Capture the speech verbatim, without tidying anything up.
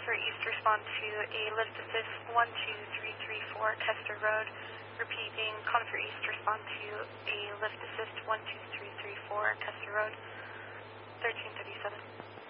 Confer East, respond to a lift assist one two three three four Kester Road. Repeating, Confer East, respond to a lift assist one two three three four Kester Road.